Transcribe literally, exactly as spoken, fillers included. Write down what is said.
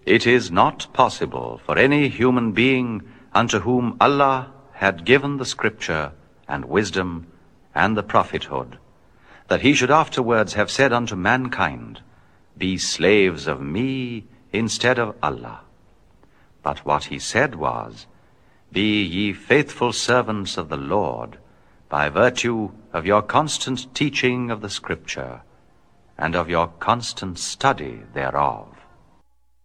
It is not possible for any human being unto whom Allah had given the scripture and wisdom and the prophethood, that he should afterwards have said unto mankind, Be slaves of me instead of Allah. But what he said was, Be ye faithful servants of the Lord, by virtue of your constant teaching of the scripture, and of your constant study thereof.